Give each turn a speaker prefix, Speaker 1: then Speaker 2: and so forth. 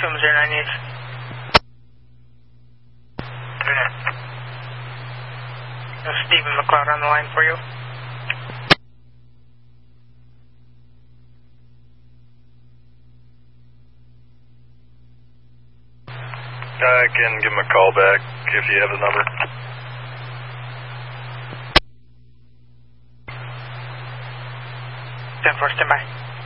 Speaker 1: 9 needs. Stephen McLeod on the line for you.
Speaker 2: I can give him a call back if you have the number.
Speaker 1: Stand by.